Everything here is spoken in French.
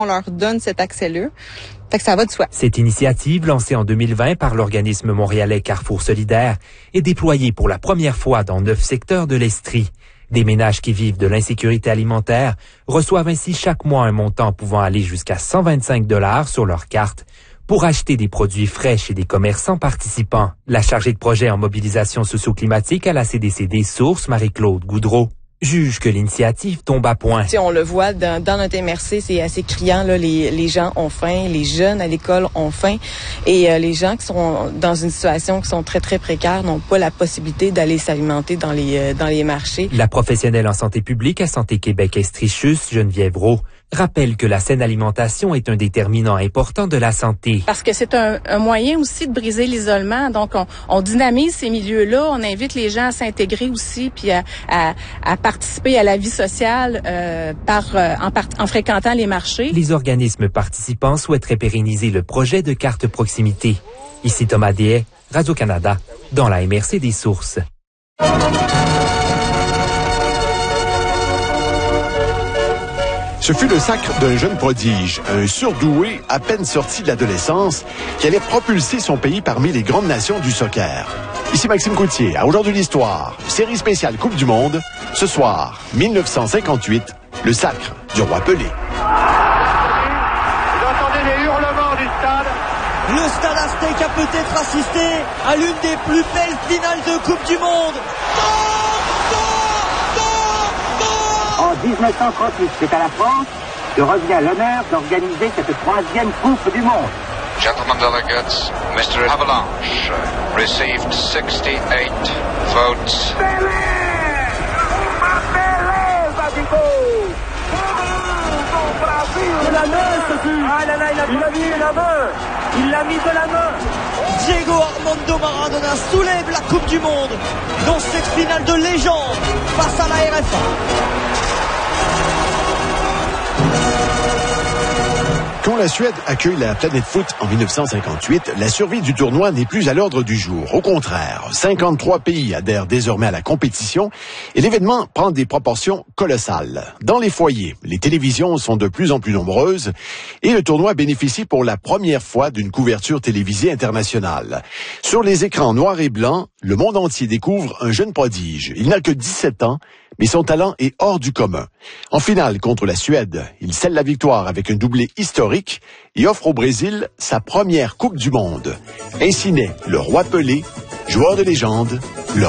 On leur donne cet accès-là. Fait que ça va de soi. Cette initiative, lancée en 2020 par l'organisme montréalais Carrefour Solidaire, est déployée pour la première fois dans 9 secteurs de l'Estrie. Des ménages qui vivent de l'insécurité alimentaire reçoivent ainsi chaque mois un montant pouvant aller jusqu'à 125 $ sur leur carte pour acheter des produits frais chez des commerçants participants. La chargée de projet en mobilisation socio-climatique à la CDC des Sources, Marie-Claude Goudreau, juge que l'initiative tombe à point. On le voit dans notre MRC, c'est assez criant. Là, les gens ont faim, les jeunes à l'école ont faim et les gens qui sont dans une situation qui sont très, très précaires n'ont pas la possibilité d'aller s'alimenter dans les marchés. La professionnelle en santé publique à Santé Québec Estrichus, Geneviève Roux, rappelle que la saine alimentation est un déterminant important de la santé. Parce que c'est un moyen aussi de briser l'isolement. Donc, on dynamise ces milieux-là. On invite les gens à s'intégrer aussi puis à participer à la vie sociale en fréquentant les marchés. Les organismes participants souhaiteraient pérenniser le projet de carte proximité. Ici Thomas Déhay, Radio-Canada, dans la MRC des Sources. Ce fut le sacre d'un jeune prodige, un surdoué à peine sorti de l'adolescence, qui allait propulser son pays parmi les grandes nations du soccer. Ici Maxime Coutier, à Aujourd'hui l'Histoire, série spéciale Coupe du Monde. Ce soir, 1958, le sacre du roi Pelé. Vous entendez les hurlements du stade. Le stade Aztec a peut-être assisté à l'une des plus belles finales de Coupe du Monde. En 1938, c'est à la France que revient l'honneur d'organiser cette 3e Coupe du Monde. Gentlemen delegates, Mr. Avalanche received 68 votes. C'est la main, Sophie. Ah là là, il a mis la main. Il l'a mis de la main. Diego Armando Maradona soulève la Coupe du Monde dans cette finale de légende face à la RFA. Quand la Suède accueille la Planète Foot en 1958, la survie du tournoi n'est plus à l'ordre du jour. Au contraire, 53 pays adhèrent désormais à la compétition et l'événement prend des proportions colossales. Dans les foyers, les télévisions sont de plus en plus nombreuses et le tournoi bénéficie pour la première fois d'une couverture télévisée internationale. Sur les écrans noirs et blancs, le monde entier découvre un jeune prodige. Il n'a que 17 ans, mais son talent est hors du commun. En finale contre la Suède, il scelle la victoire avec un doublé historique et offre au Brésil sa première Coupe du Monde. Ainsi naît le roi Pelé, joueur de légende